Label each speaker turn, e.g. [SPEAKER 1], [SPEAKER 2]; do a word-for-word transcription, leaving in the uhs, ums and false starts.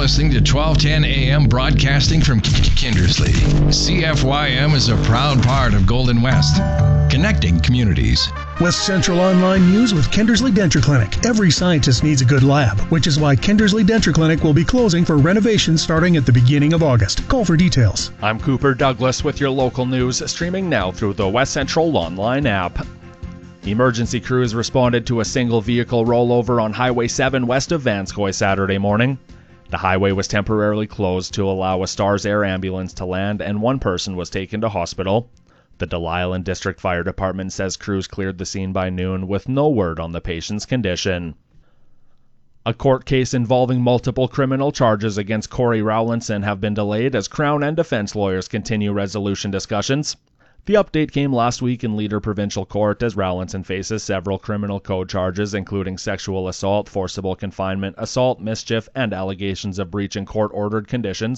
[SPEAKER 1] listening to twelve ten A M broadcasting from Kindersley. C F Y M is a proud part of Golden West, connecting communities.
[SPEAKER 2] West Central Online News with Kindersley Denture Clinic. Every scientist needs a good lab, which is why Kindersley Denture Clinic will be closing for renovation starting at the beginning of August. Call for details.
[SPEAKER 3] I'm Cooper Douglas with your local news, streaming now through the West Central Online app. Emergency crews responded to a single vehicle rollover on Highway seven west of Vanscoy Saturday morning. The highway was temporarily closed to allow a Stars Air ambulance to land, and one person was taken to hospital. The Delisle District Fire Department says crews cleared the scene by noon with no word on the patient's condition. A court case involving multiple criminal charges against Corey Rowlinson have been delayed as Crown and defense lawyers continue resolution discussions. The update came last week in Leader Provincial Court as Rowlinson faces several criminal code charges, including sexual assault, forcible confinement, assault, mischief, and allegations of breaching court-ordered conditions.